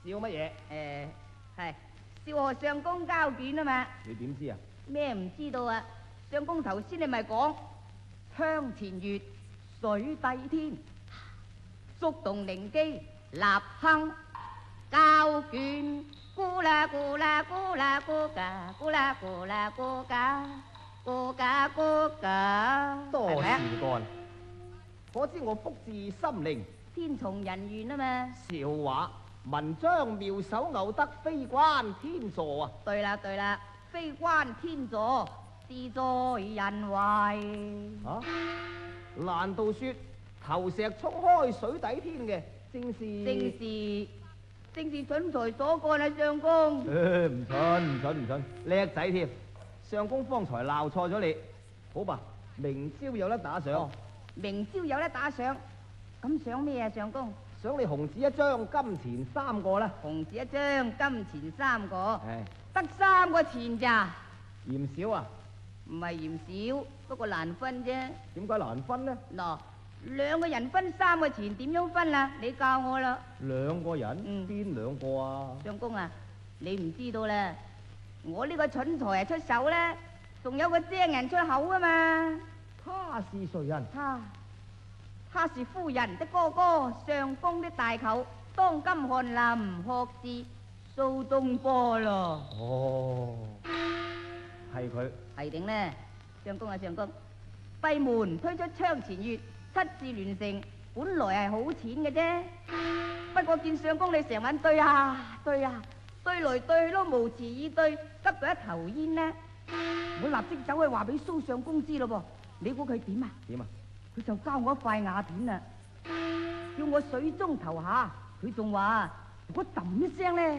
笑乜嘢？ 係笑我相公交卷啊嘛。 你點知啊？ 咩唔知道啊？相公頭先你咪講窗前月，水底天，觸動靈機立哼交卷，咕啦咕啦咕啦咕噶，咕啦咕啦咕噶，咕噶咕噶， 多事係咪啊？ 幹，可知我福至心靈。 天從人願啊嘛。 笑話，文章妙手偶得，非關天助啊！ 對啦對啦，非關天助，事在人為。 啊？難道說投石衝開水底天嘅，正是蠢材所幹啊，相公。 唔蠢，叻仔添。相公方才鬧錯咗你，好吧？明朝有得打賞， 明朝有得打賞，咁賞咩啊，相公？ 賞你紅紙一張，金錢3個啦。 紅紙一張，金錢3個， 唉， 得3個錢咋？ 嫌少啊？ 唔係嫌少，不過難分啫。 點解難分呢？ 嗱，2個人分3個錢，點樣分啊？你教我啦。 2個人？邊2個啊？ 相公啊，你唔知道啦，我呢個蠢材出手咧，仲有個精人出口啊嘛。 他是誰人？ 他是夫人的哥哥，相公的大舅，當今翰林學士蘇東坡咯。 哦，係佢。 係定呢？相公啊，相公，閉門推出窗前月，7字連成，本來係好錢嘅啫。不過見相公你成晚對啊對啊，對來對去都無詞以對，急到一頭煙呢。我立即走去話俾蘇相公知咯噃，你估佢點啊？ 點啊？ 佢就交我一塊瓦片啦，叫我水中投下。佢仲話如果揼一聲咧，